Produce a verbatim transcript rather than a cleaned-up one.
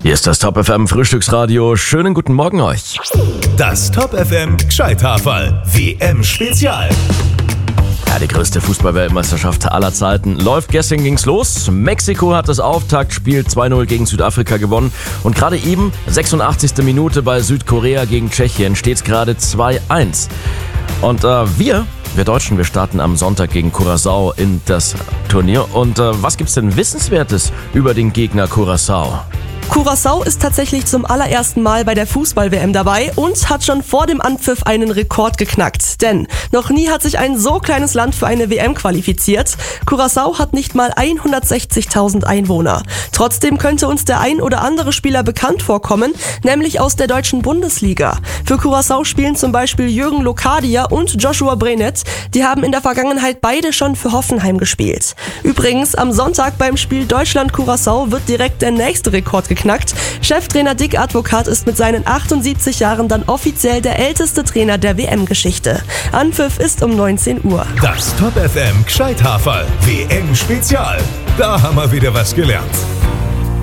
Hier ist das Top F M Frühstücksradio. Schönen guten Morgen euch. Das Top F M Gscheithaferl W M-Spezial. Ja, die größte Fußball-Weltmeisterschaft aller Zeiten läuft. Gestern ging's los. Mexiko hat das Auftaktspiel zwei null gegen Südafrika gewonnen. Und gerade eben, sechsundachtzigste Minute bei Südkorea gegen Tschechien, steht's gerade zwei eins. Und äh, wir, wir Deutschen, wir starten am Sonntag gegen Curaçao in das Turnier. Und äh, was gibt's denn Wissenswertes über den Gegner Curaçao? Curaçao ist tatsächlich zum allerersten Mal bei der Fußball-W M dabei und hat schon vor dem Anpfiff einen Rekord geknackt. Denn noch nie hat sich ein so kleines Land für eine W M qualifiziert. Curaçao hat nicht mal hundertsechzigtausend Einwohner. Trotzdem könnte uns der ein oder andere Spieler bekannt vorkommen, nämlich aus der deutschen Bundesliga. Für Curaçao spielen zum Beispiel Jürgen Locadia und Joshua Brenet. Die haben in der Vergangenheit beide schon für Hoffenheim gespielt. Übrigens, am Sonntag beim Spiel Deutschland-Curaçao wird direkt der nächste Rekord geknackt. Cheftrainer Dick Advokat ist mit seinen achtundsiebzig Jahren dann offiziell der älteste Trainer der W M-Geschichte. Anpfiff ist um neunzehn Uhr. Das Top F M Gscheithaferl W M-Spezial. Da haben wir wieder was gelernt.